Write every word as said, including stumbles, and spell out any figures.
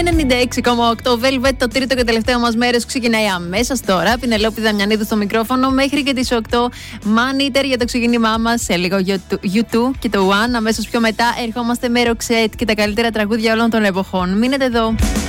ενενήντα έξι κόμμα οκτώ Velvet, το τρίτο και τελευταίο μας μέρος ξεκινάει αμέσως τώρα. Πινελόπη Δαμιανίδου στο μικρόφωνο μέχρι και τις οκτώ. Man Eater για το ξεκίνημά μας. Σε λίγο γιου τού και το One. Αμέσως πιο μετά ερχόμαστε με Roxette και τα καλύτερα τραγούδια όλων των εποχών. Μείνετε εδώ.